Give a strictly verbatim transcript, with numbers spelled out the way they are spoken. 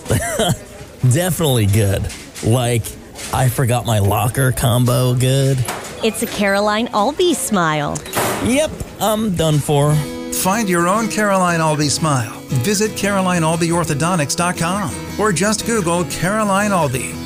Definitely good. Like, I forgot my locker combo good. It's a Caroline Albee smile. Yep, I'm done for. Find your own Caroline Albee smile. Visit Caroline Albee Orthodontics dot com or just Google Caroline Albee.